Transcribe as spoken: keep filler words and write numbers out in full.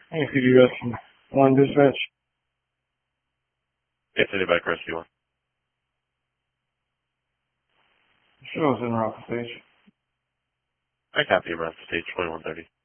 Hey, could you rescue one dispatch? Yes, anybody can rescue one. Show us in route for stage. I copy around stage twenty-one thirty.